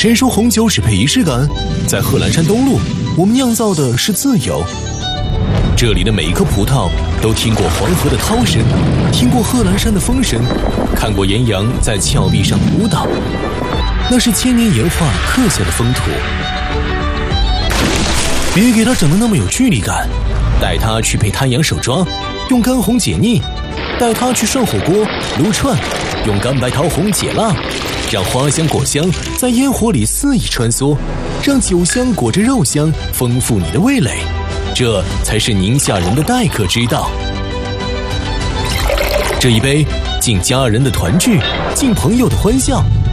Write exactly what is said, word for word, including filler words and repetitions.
谁说红酒只配仪式感？在贺兰山东路，我们酿造的是自由。这里的每一颗葡萄都听过黄河的涛声，听过贺兰山的风声，看过岩羊在峭壁上舞蹈。那是千年岩画刻下的风土。别给它整得那么有距离感，带它去配滩羊手抓，用干红解腻；带它去涮火锅、撸串，用干白桃红解辣。让花香果香在烟火里肆意穿梭，让酒香裹着肉香丰富你的味蕾，这才是宁夏人的待客之道。这一杯敬家人的团聚，敬朋友的欢笑，